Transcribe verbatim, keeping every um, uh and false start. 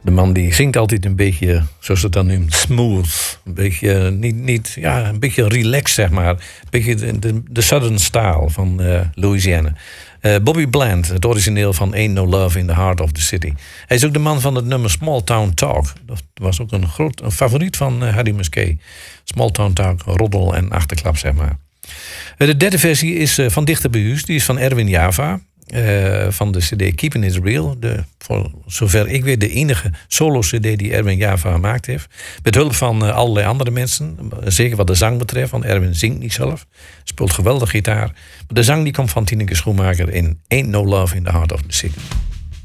De man die zingt altijd een beetje, zoals ze dat noemen, smooth. Een beetje, niet, niet, ja, een beetje relaxed, zeg maar. Een beetje de, de, de Southern style van uh, Louisiana. Uh, Bobby Bland, het origineel van Ain't No Love in the Heart of the City. Hij is ook de man van het nummer Small Town Talk. Dat was ook een, groot, een favoriet van uh, Harry Musquet. Small Town Talk, roddel en achterklap, zeg maar. Uh, de derde versie is uh, van dichter bij huis. Die is van Erwin Java. Uh, van de cd Keeping It Real. De, voor zover ik weet de enige solo-cd die Erwin Java gemaakt heeft. Met hulp van uh, allerlei andere mensen. Zeker wat de zang betreft. Want Erwin zingt niet zelf. Speelt geweldig gitaar. Maar de zang die komt van Tineke Schoenmaker in Ain't No Love in the Heart of the City.